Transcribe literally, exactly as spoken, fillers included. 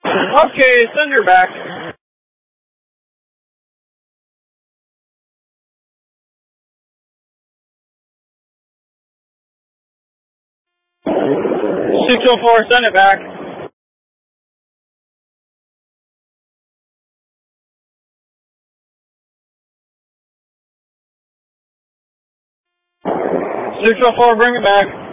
Okay, send her back. six oh four, send it back. six oh four, bring it back.